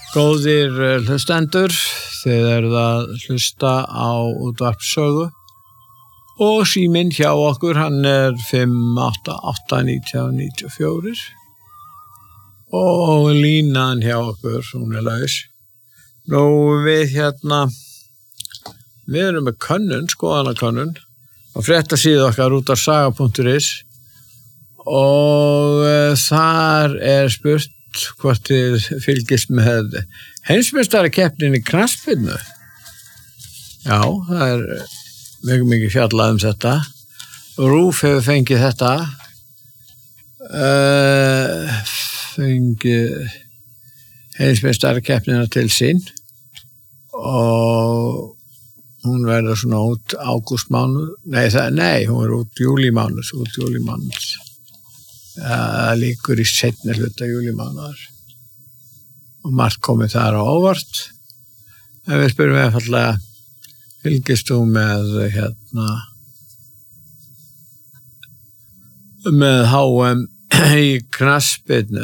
Góðir hlustendur, þið eruð að hlusta á útvarpssögu og síminn hjá okkur, hann 588-1994 og línan hjá okkur, hún laus. Nú við við erum með könnun, skoðanakönnun og fréttasíðu okkar útvarpssaga.is og þar spurt hvort þið fylgist með heimsmeistarakeppninni í knattspyrnu. Já, það mjög mikið fjallað þetta. RÚV hefur fengið þetta. Fengið heimsmeistarakeppnina til sín og hún verður svona út ágústmánuð. Nei, hún út júlímánuð. Það líkur í seinni hluta júlímánaðar og margt komið þar á óvart. En við spyrum einfaldlega, fylgist þú með HM í knattspyrnu?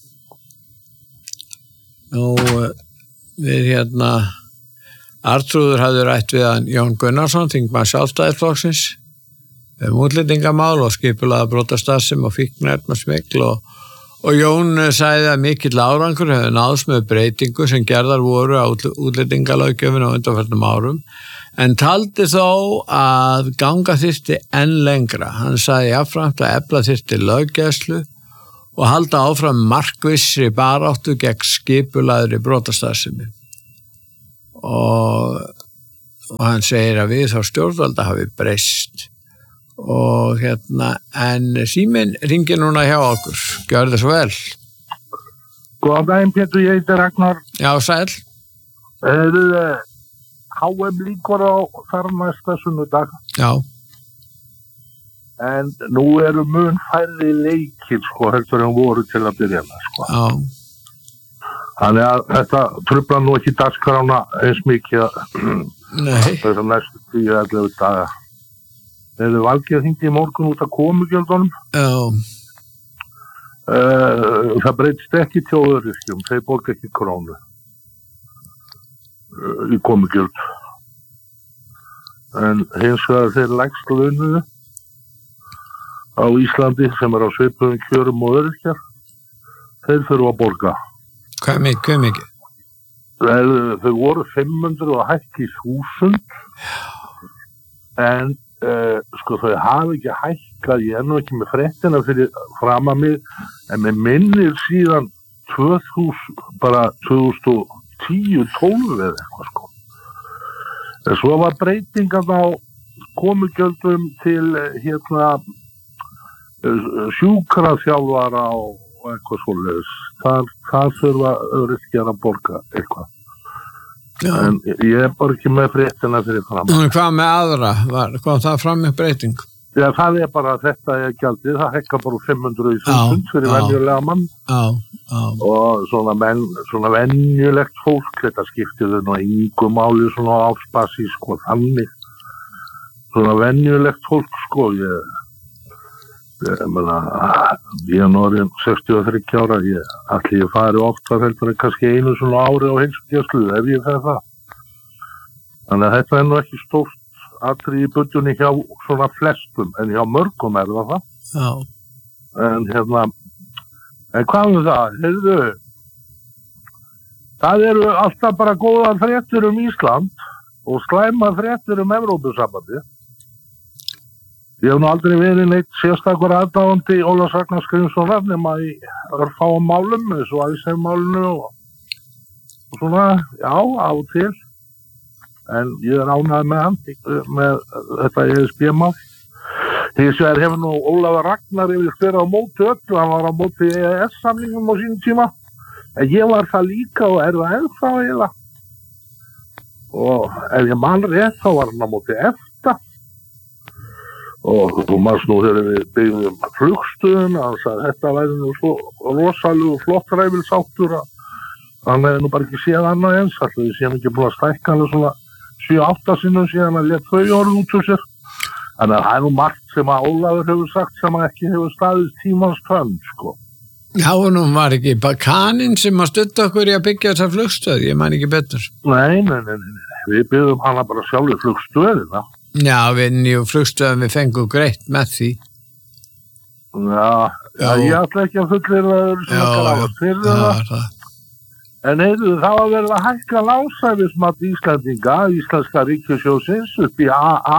Nú, við Arnþrúður hafði rætt við hann Jón Gunnarsson, þingmann Sjálfstæðisflokksins, útlendingamál og skipulagða brotastarfsemi og fíkniefnasmygl og Jón sagði að mikill árangur hefði náðst með breytingu sem gerðar voru á útlendingalöggjöfinni á undanförnum árum en taldi þó að ganga þyrfti enn lengra. Hann sagði jafnframt að efla þyrfti löggæslu og halda áfram markvissri baráttu gegn skipulagðri brotastarfsemi. Og hann segir að við þá stjórnvalda hafi breyst. Og en síminn ringir núna hjá okkur. Gjörðu svo vel. Góðan daginn, Pétur, ég heiti Ragnar. Já, sæll. HM líkur á þar næsta sunnudag. Já. En nú eru mun færri leikir, heldur en voru til að byrja með, Já. Þannig að þetta truflar nú ekki dagskrána eins mikið þessum næstu 10-11 daga. Þeir valgið hringdi í morgun út af komugjöldunum. Já. Það breytist ekki til öryrkjum, þeir borga ekki krónu í komugjöld. En hins vegar þeir lægst launuðu á Íslandi sem á svipuðum kjörum og öryrkjar, þeir þurfa að borga. Hvað mikið? Þau voru 500 og hækki 1000 en þau hafa ekki hækkað, ég nú ekki með fréttina fyrir fram að mig, en með minnir síðan 2010-12 eða eitthvað En svo var breytingan á komugjöldum til sjúkraþjálfara og eitthvað svoleiðis. Það þurfa öryrkjar að borga eitthvað. Já. En ég bara ekki með fréttina fyrir fram. Hvað með aðra? Kom það fram með breyting? Já, það bara þetta gjaldið. Það hækkar bara 500.000 fyrir venjulega mann. Já. Og svona venjulegt fólk, þetta skiptir þau nú engu máli svona áspasi, þannig. Svona venjulegt fólk, ég er orðinn 63 ára, ætli ég fari oftar heldur en kannski einu svona ári á heilsugæslu ef ég fer það. Þannig að þetta nú ekki stórt atriði í budjunni hjá svona flestum, en hjá mörgum það. Já. En hvað það? Heyrðu, það eru alltaf bara góðar fréttir Ísland og slæmar fréttir Evrópusambandið. Ég hef nú aldrei verið neitt sérstakur aðdáandi Ólafs Ragnars Grímssonar nema í örfáum málum, eins og Icesave-málinu og svona, já, á og til. En ég ánægður með hann, með þetta ESB-mál. Hins vegar hefur nú Ólafur Ragnar yfir verið á móti öllu, hann var á móti EES-samningum á sínum tíma. En ég var það líka og það ennþá eiginlega. Og ef ég man rétt þá var hann á móti EFTA. Og þú manst nú þegar við byggðum flugstöðuna, hann sagði þetta væri nú svo rosalega flott ræfilsáttur að hann hefði nú bara ekki séð annað eins, alltaf við séum ekki búin að stækka hann svona 7-8 sinnum síðan að lét þau orð út úr sér. Þannig að það nú margt sem að Ólafur hefur sagt sem að ekki hefur staðist tímans tönn, Já, og nú var ekki Kaninn sem að stutta okkur í að byggja þessa flugstöð, ég man ekki betur. Nei, við byggðum hana bara sjálfur flugstöðina. Já, við nýju flugstöðum við fengum greitt með því. Já, ég ætla ekki að fullirða að það sem að grafast fyrir það. En það var verið að hækka lánshæfismat Íslandinga, Íslenska ríkissjóðsins upp í AA.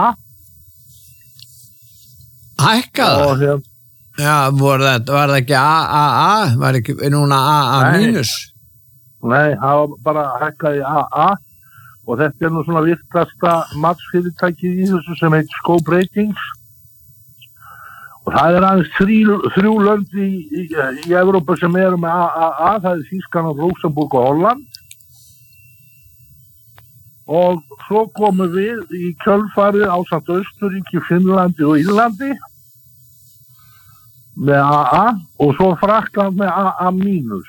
Hækka það? Já, var það ekki AAA? Var ekki núna AA mínus? Nei, það var bara hækkað í AA og þetta nú svona virtasta matsfyrirtæki í þessu sem heit Scope Ratings. Og það aðeins þrjú lönd í Evrópu sem eru með AAA, það Þýskaland, Luxemburg og Holland. Og svo komum við í kjölfarið ásamt Austurríki, Finnlandi og Írlandi með AA og svo Frakkland með AA mínus.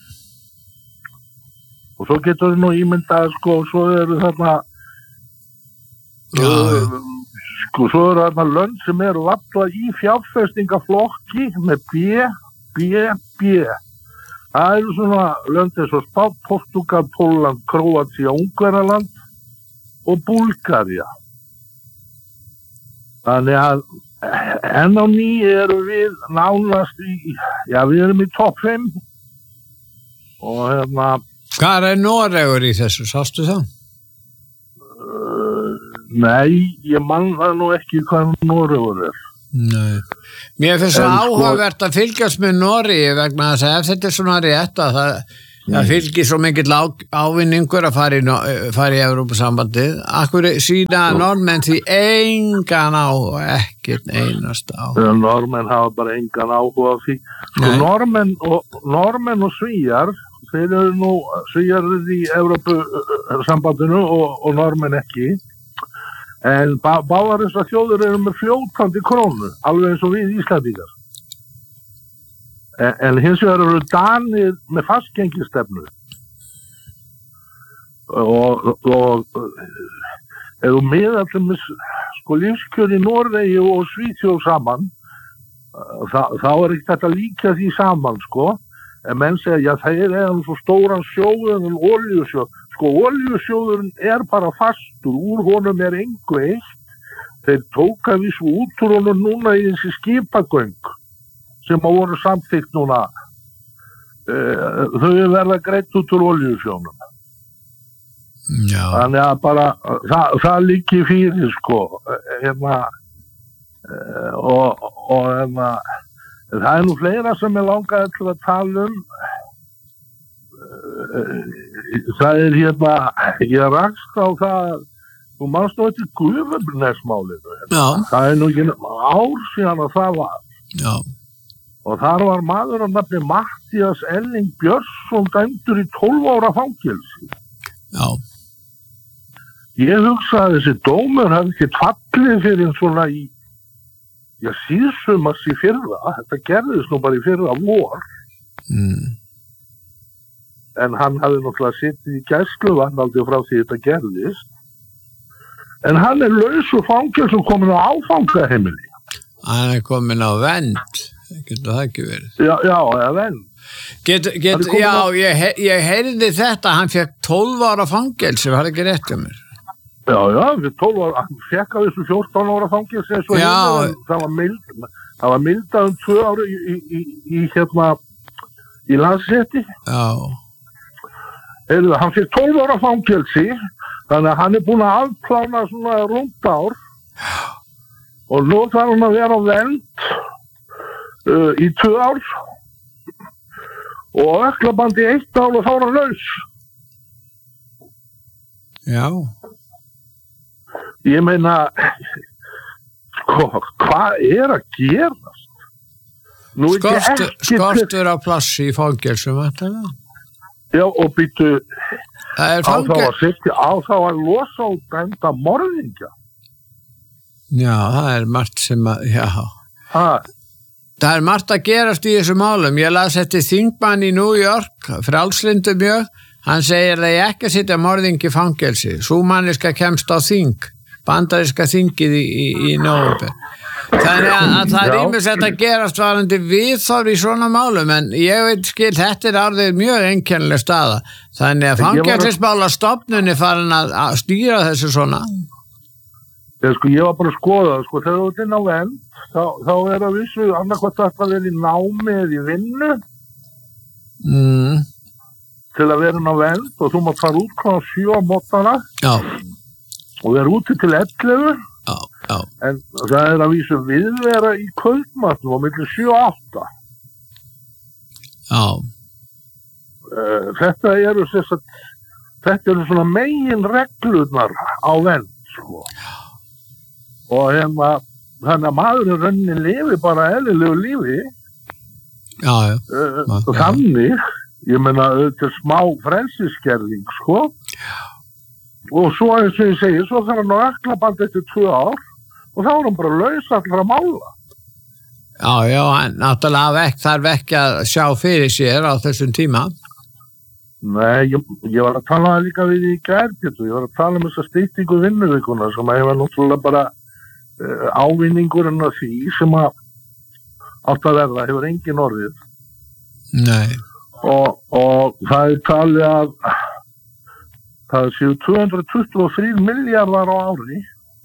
Og svo getur við nú ímyndað, svo eru þarna svo eru þarna lönd sem eru valla í fjárfestingaflokki með B. Það eru svona lönd eins og Spán, Portúgal, Pólland, Króatía, Ungverjaland og Búlgaría. Þannig að enn á ný eru við nánast við erum í topp 5 og Hvað er Noregur í þessu, sástu það? Nei, ég man það nú ekki hvað Noregur er. Nei. Mér finnst það áhugavert að fylgjast með Noregi vegna þess að ef þetta er svona rétt að það fylgir svo mikill ávinningur að fara í Evrópusambandið. Akkur sína Normenn því engan áhuga, ekkert einasta áhuga. Normenn hafa bara engan áhuga á því. Normenn og Svíjar, þeir eru nú Svíjar í Evrópusambandinu og Normenn ekki. En báðar þessar þjóðir eru með fljótandi krónu, alveg eins og við Íslandingar. En hins vegar eru Danir með fastgengistefnu. Og ef þú miðar til lífskjör í Noregi og Svíþjóð saman, þá er ekki þetta líka því saman, En menn segja, þeir eru svo stóran sjóður en olíusjóð. Olíusjóðurinn er bara fastur, úr honum er engu eitt. Þeir tóka vísu út úr honum núna í þessi skipagöng sem voru samþykkt núna. Þau verða greitt út úr olíusjónum. Já. Þannig að bara, það liggi fyrir, það er nú fleira sem ég langaði til að tala það er ég rakst á það, þú manst nú eftir Gufunesmálinu. Það er nú ekki ár síðan að það var. Já. Og þar var maður að nafni Matthías Elling Björnsson dæmdur í 12 ára fangelsi. Já. Ég hugsa að þessi dómur hefði ekki fallið fyrir svona í síðsumars í fyrra. Þetta gerðist nú bara í fyrra vor. En hann hafði náttúrulega sittið í gæsluvarðhaldi frá því þetta gerðist. En hann er laus úr fangelsi og komin á áfangaheimili. Hann er komin á vernd, getur það ekki verið? Já, eða vernd. Ég heyrði þetta, hann fekk 12 ára fangelsi, var það ekki rétt um mér? Já, við 12 ára, hann fekk að þessu 14 ára fangelsi eins og það var mildað 2 ára í landsrétti. Já. Hann fekk 12 ára fangelsi, þannig að hann er búin að afplána svona rúmt ár og nú þarf hann að vera á vernd í 2 ár og ökklabandi 1 ár og þá er hann laus. Já. Ég meina, hvað er að gerast? Skortur á plassi í fangelsum, þetta? Já, og býttu á þá að losa og dæmda morðingja. Já, það er margt sem að, Það er margt að gerast í þessu málum. Ég las eftir þingmann í New York, frjálslyndur mjög, hann segir að ég ekki að sitja morðingi í fangelsi. Sú manniska kemst á þing, bandaríska þingið í nóvember. Þannig að það Já. ýmislegt að gerast varandi viðþorf í svona málum, en ég veit skil, þetta orðið mjög einkennileg staða. Þannig að fangelsismálastofnun farin að stýra þessu svona. Ég var bara að skoða, þegar þú ert inn á vernd, þá að vissu annarkvæmt að vera í námi eða í vinnu til að vera inn á vernd og þú mátt fara út kláðan 7 á mótnana og vera úti til 11. Já. En það að vísu viðvera í kvöldmatnum á milli 7 og 8. Já. Þetta eru svona megin reglurnar á vernd, Og þannig að maðurinn rauninni lifi bara eðlilegu lífi. Já. Þannig, ég meina, þetta smá frelsisskerðing, Og svo eins og ég segi, svo þarf hann að öklaband eftir 2 ár og þá hann bara laus allra mála. Já, en náttúrulega þarf ekki að sjá fyrir sér á þessum tíma. Nei, ég var að tala líka við í gær, Pétur. Ég var að tala þessa styttingu vinnuvikuna sem að ég var náttúrulega bara ávinningurinn af því sem að átt að verða, hefur engin orðið. Nei. Og það talið að það séu 223 milljarðar á ári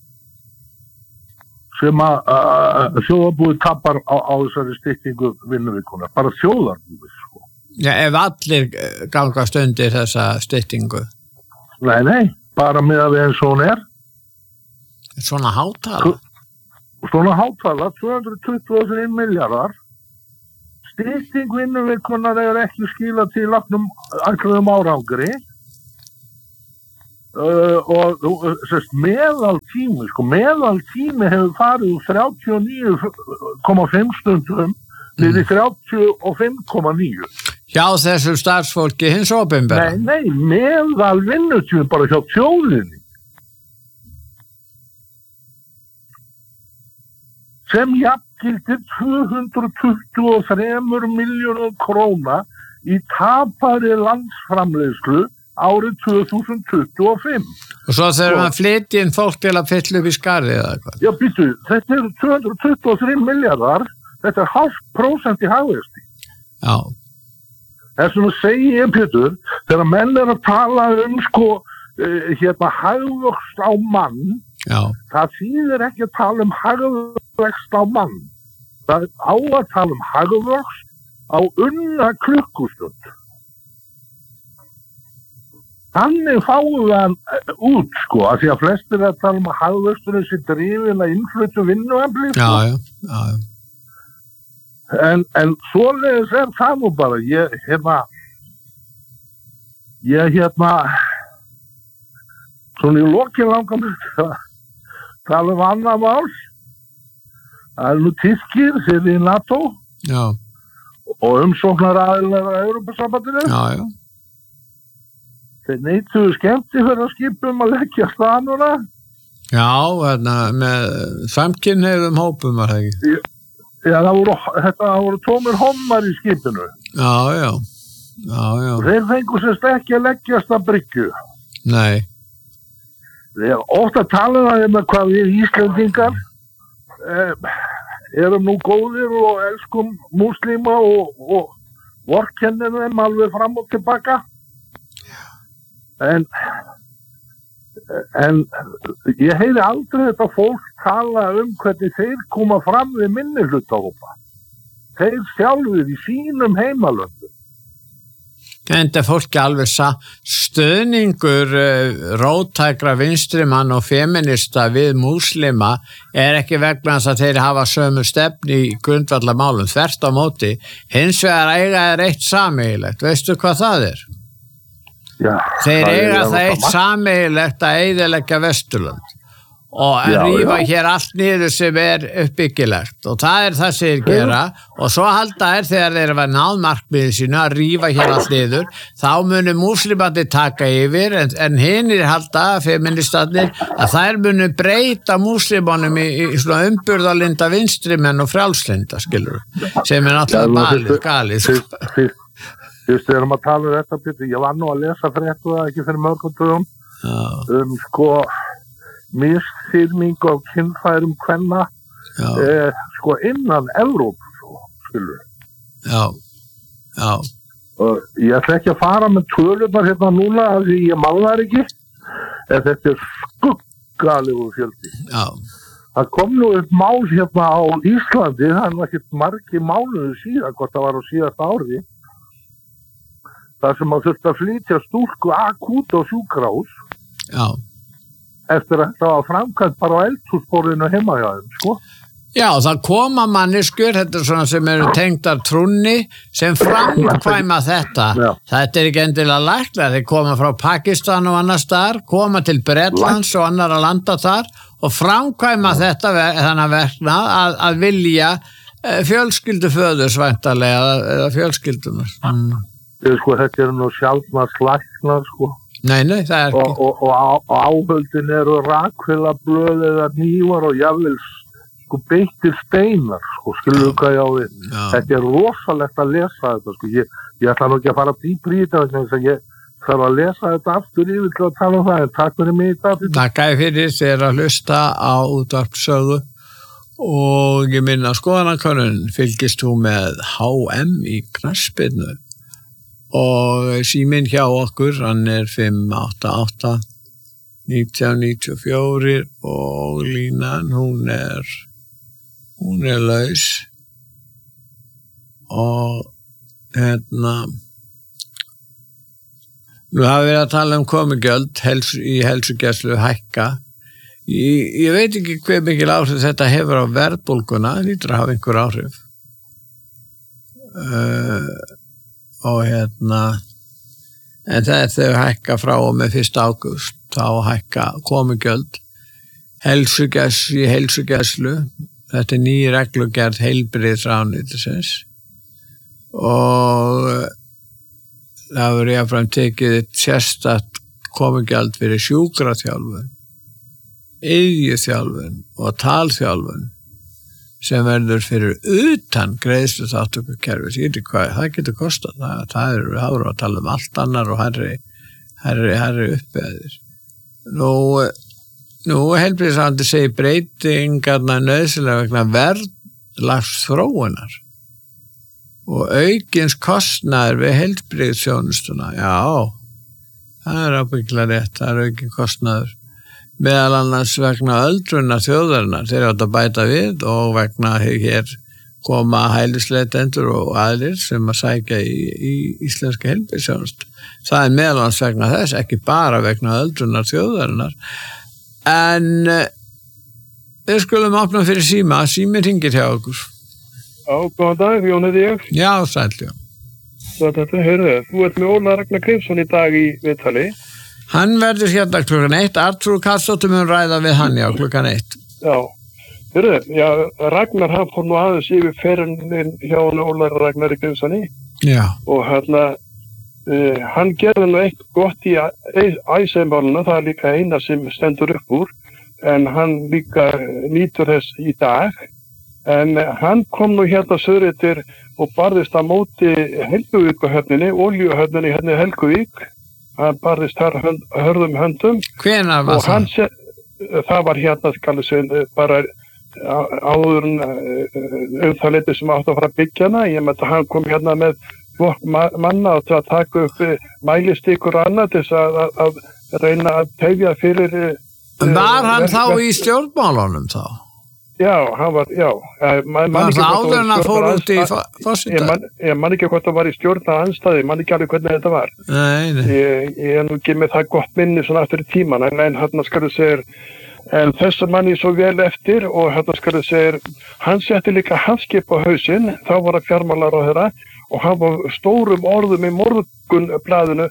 sem að þjóðarbúið tapar á þessari styttingu vinnuvikuna, bara þjóðarbúið, Já, ef allir gangast undir þessa styttingu. Nei, bara með að við eins og hún Svona hátala? Svona hátala, 223 milljarðar. Stytting vinnuvikunar ekki skilað til ætluðum árangri. Og meðaltími hefur farið úr 39,5 stundum niður í 35,9. Hjá þessum starfsfólki hins opinbera? Nei, meðal vinnutími bara hjá þjóðinni. Sem jafngildir 223 milljörðum króna í tapari landsframleiðslu árið 2025. Og svo þegar maður flytja inn fólk til að fylla upp í skarið eða eitthvað? Já, býttu, þetta eru 223 milljarðar, þetta 0,5% í hagvexti. Já. Þess vegna segi ég, Pétur, þegar menn að tala hagvöxt á mann, Já. Það þýðir ekki að tala hagvöxt á mann. Það á að tala hagvöxt á unna klukkustund. Þannig fáum við hann út, af því að flestir að tala að hagvöxturinn sé drifin að innflutu vinnuafli. Já. En svoleiðis það nú bara. Svona í lokin langar mér tala annað mál. Það nú Tyrkir, þeir í NATO. Já. Og umsóknaraðilar að Evrópusambandinu. Já. Þeir neituðu skemmtifferðarskipum að leggja stanuna. Já, með samkynhneigðum hópum var það ekki. Já, það voru tómir hommar í skipinu. Já. Þeir fengu sérst ekki að leggjast að bryggju. Nei. Þeir ofta tala það hvað við Íslendingar erum nú góðir og elskum múslíma og vorkennum þeim alveg fram og tilbaka. En ég heyri aldrei þetta fólk tala hvernig þeir koma fram við minnihlutahópa. Þeir sjálfur í sínum heimalöndum. Enda fólki alveg stöðningur róttækra vinstrimann og feminista við múslima ekki vegna þess að þeir hafa sömu stefni í grundvallamálum, þvert á móti. Hins vegar eiga eitt sameiginlegt, veistu hvað það er? Já, þeir eiga það eitt sameiginlegt að eyðileggja Vesturlönd og rífa hér allt niður sem uppbyggilegt og það það sem þeir gera og svo halda þegar þeir var náð markmiðið sínu að rífa hér allt niður þá munu múslimandi taka yfir en hinir halda, feministarnir að þær munu breyta múslimanum í svona umburðarlinda vinstrimenn og frjálslinda, skilur sem náttúrulega galið Fyrst erum að tala þetta, Pétur, ég var nú að lesa fréttu það ekki fyrir mörgum dögum misþyrming á kynfærum kvenna sko innan Evrópu, skilur. Já. Ég ætla ekki að fara með tölurnar hérna núna, því ég man þær ekki, en þetta skuggalegu fjöldi. Já. Það kom nú upp mál hérna á Íslandi, það var ekkert margir mánuði síðan, hvort það var á síðasta ári, þar sem þurfti að flytja stúlku akút á sjúkrahús. Já. Eftir að það var framkvæmt bara á eldhúsborðinu heima hjá þeim, sko. Já, það koma manneskjur, þetta svona sem eru tengdar trúnni, sem framkvæma þetta. Já. Þetta ekki endilega læknar, þeir koma frá Pakistan og annars þar, koma til Bretlands og annara landa þar og framkvæma þetta þannig verknað að vilja fjölskylduföðurs væntanlega, eða fjölskyldunar. Sko, þetta nú sjálfnast læknar, sko. Nei, það ekki. Og áhöldin eru rakvélablöð eða hnífar og jafnvel sko beittir steinar, sko, skilur hvað ég á við. Þetta rosalegt að lesa þetta, sko. Ég ætla nú ekki að fara dýpri í þetta, þannig að ég þarf að lesa þetta aftur yfir til að tala um það, en takk fyrir mig í dag. Takk fyrir þér að hlusta á útvarpssögu og ég minna skoðanakönnun fylgist þú með HM í knattspyrnu og síminn hjá okkur, hann 588 1994 og línan, hún er laus og nú hafa verið að tala um komugjöld í heilsugæslu hækka. Ég veit ekki hver mikil áhrif þetta hefur á verðbólguna, það lítur að hafa einhver áhrif. Og en það þau hækka frá og með 1. ágúst, þá hækka komugjöld í heilsugæslu. Þetta ný reglugerð heilbrigðisráðuneytisins og það verður jafnframt tekið sérstakt komugjald fyrir sjúkraþjálfun, iðjuþjálfun og talþjálfun sem verður fyrir utan greiðsluþátttökukerfis. Ég veit ekki hvað það getur kostað. Það eru að tala um allt annar og hærri uppeðir. Nú heilbrigðisráðuneytið segir breytingarnar nauðsynlega vegna verðlagsþróunar og aukins kostnaður við heilbrigðisþjónustuna. Já, það ábyggilega rétt, það aukin kostnaður. Meðal annars vegna öldrunar þjóðarinnar, þeir átt að bæta við og vegna hér koma hælisleitendur og aðrir sem að sækja í íslenska heilbrigðisþjónustu. Það meðal annars vegna þess, ekki bara vegna öldrunar þjóðarinnar. En við skulum opna fyrir síminn hringir hjá okkur. Já, góðan dag, Jón heiti ég. Já, sæll, já. Þetta, heyrðu, þú ert með Óla Ragnar Grímsson í dag í viðtali. Hann verður hérna 1:00, Arnþrúður Karlsdóttir mun ræða við hann, já, 1:00. Já, heyrðu, já, Ragnar hann fór nú aðeins yfir ferðin hjá Óla Ragnar Grímssoni. Já. Og hann gerði nú eitt gott í æsæmáluna, það líka eina sem stendur upp úr, en hann líka nýtur þess í dag. En hann kom nú hérna söðrættir og barðist á móti Helguvíkuhöfninni, olíuhöfninni hérna í Helguvík. Hann barðist þar hörðum höndum. Hvenær var það? Það var hérna, skal ég segja, bara áður það leiti sem átt að fara að byggja hana. Ég með að hann kom hérna með manna til að taka upp mælistíkur og annað til að reyna að tefja fyrir... Var hann þá í stjórnmálunum þá? Já, hann var, já. Var það áður en að fór út í forseta? Ég man ekki hvort það var í stjórnarandstöðu, ég man ekki alveg hvernig þetta var. Nei. Ég nú ekki með það gott minni svona eftir tíman, en hann skal þú segja, en þess að manni svo vel eftir og hann skal þú segja, hann setti líka hafskip á hausinn, þá var að fjármálaráðherra og hann var stórum orðum í Morgunblaðinu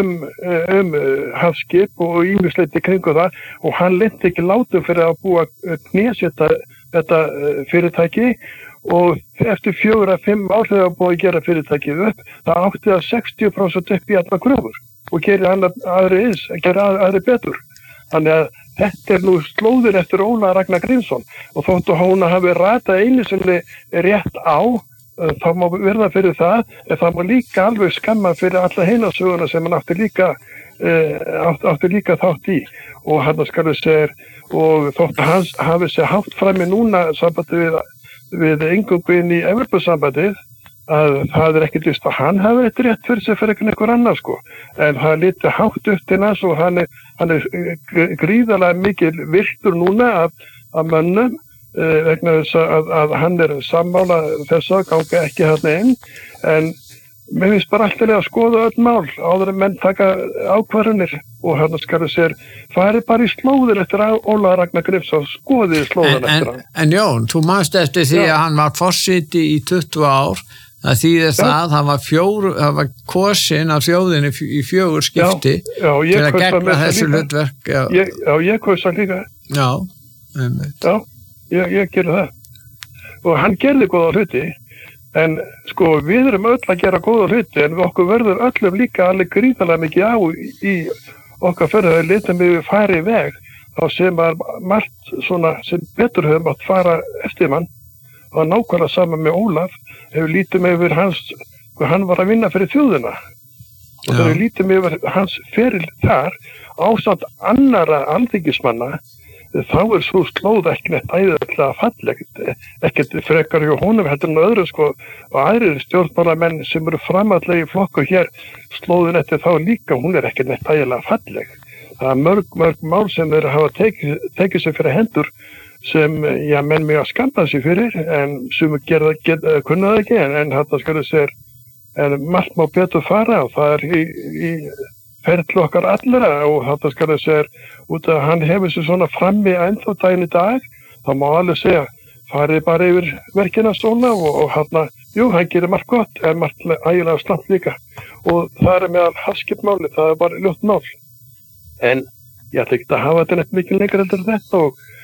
hafskip og ýmislegt í kringu það og hann lenti ekki látum fyrir að búa knésetta þetta fyrirtæki og eftir 4-5 ár þegar það búið að gera fyrirtækið upp, það átti að 60% upp í alla kröfur og gerir aðri betur. Þannig að þetta nú slóðir eftir Óla Ragnar Grímsson og þóttu hún að hafi ratað einu sinni rétt á, þá má verða fyrir það, en það má líka alveg skamma fyrir alla hinasöguna sem hann átti líka þátt í og hann skal við segja og þótt hans hafi sér hátt frammi núna sambandi við eingöngu inn í Evrópusambandið að það ekkert vist að hann hafi eitt rétt fyrir sig fyrir einhver annar sko, en það lítið hátt upp til hans og hann er gríðarlega mikil virtur núna af mönnum vegna þess að hann er sammála þess að ganga ekki hann inn, en mér finnst bara alltaf að skoða öll mál áður en menn taka ákvarðanir og hann skal sér fari bara í slóðir eftir Ólafur Ragnar Grímsson, skoðið slóðan eftir hann. En Jón, þú manst eftir því að hann var forseti í 20 ár, það þýðir það, hann var kosinn af þjóðinni í 4 skipti til að gegna þessu hlutverk. Ég kaus hann líka. Já, einmitt. Já, ég gerði það. Og hann gerði góða hluti, en sko við erum öll að gera góða hluti, en við okkur verður öllum líka alveg gríðarlega mikið á í okkar fyrir að litum við fari í veg, þá sem að margt svona sem betur höfum átt fara eftir mann, og nákvæmlega saman með Ólaf, hefur lítið með yfir hans, hann var að vinna fyrir þjóðina, og það hefur lítið með yfir hans feril þar, ásamt annara alþingismanna, þá svo slóð ekki neitt æðislega fallegt, ekkert frekar hjá honum heldur en öðru sko, og aðrir stjórnmálamenn sem eru framallega í flokku hér, slóðin eftir þá líka, hún ekki neitt æðislega falleg. Það mörg mál sem þeir hafa tekið sér fyrir hendur, sem, menn mig að skamma sig fyrir, en sem kunna það ekki, en þetta skulle sér, en margt má betur fara, og það í ferðlu okkar allra, og þetta skal sér, út að hann hefur sér svona frammi ennþá daginn í dag, þá má alveg segja, farið bara yfir verkina svona, og hann gerir margt gott, en margt ægilega slant líka, og það meðal hafskipmáli, það bara ljótt mál. En ég ætla ekki að hafa þetta neitt mikið lengur heldur en þetta, og